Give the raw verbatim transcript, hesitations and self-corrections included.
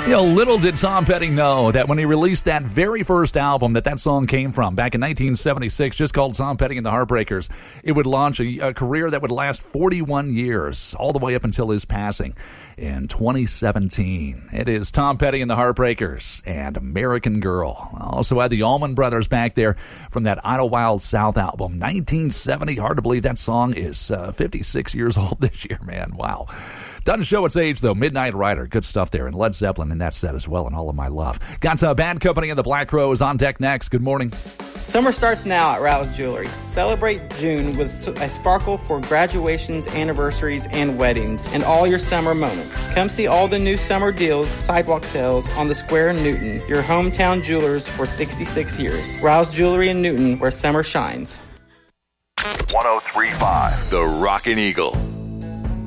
You know, little did Tom Petty know that when he released that very first album that that song came from back in nineteen seventy-six, just called Tom Petty and the Heartbreakers, it would launch a, a career that would last forty-one years, all the way up until his passing in twenty seventeen. It is Tom Petty and the Heartbreakers and American Girl. Also had the Allman Brothers back there from that Idlewild South album, nineteen seventy. Hard to believe that song is uh, fifty-six years old this year, man. Wow. Doesn't show its age, though. Midnight Rider, good stuff there. And Led Zeppelin in that set as well, and All of My Love. Got uh, Bad Company and the Black Crowes on deck next. Good morning. Summer starts now at Rouse Jewelry. Celebrate June with a sparkle for graduations, anniversaries, and weddings, and all your summer moments. Come see all the new summer deals, sidewalk sales on the Square in Newton, your hometown jewelers for sixty-six years. Rouse Jewelry in Newton, where summer shines. one oh three point five The Rockin' Eagle.